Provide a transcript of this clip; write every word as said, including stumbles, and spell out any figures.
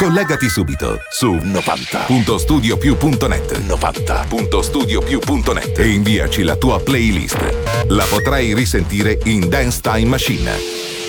Collegati subito su novanta punto studio più punto net novanta punto studio più punto net e inviaci la tua playlist. La potrai risentire in Dance Time Machine.